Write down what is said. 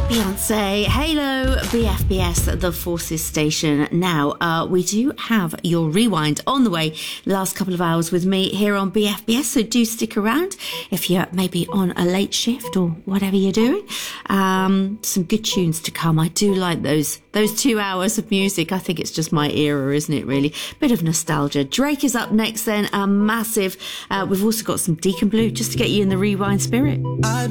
Beyonce, Halo, BFBS, the Forces Station. Now, we do have your rewind on the way. Last couple of hours with me here on BFBS, so do stick around if you're maybe on a late shift or whatever you're doing. Some good tunes to come. I do like those 2 hours of music. I think it's just my era, isn't it, really? Bit of nostalgia. Drake is up next then, a massive. We've also got some Deacon Blue just to get you in the rewind spirit.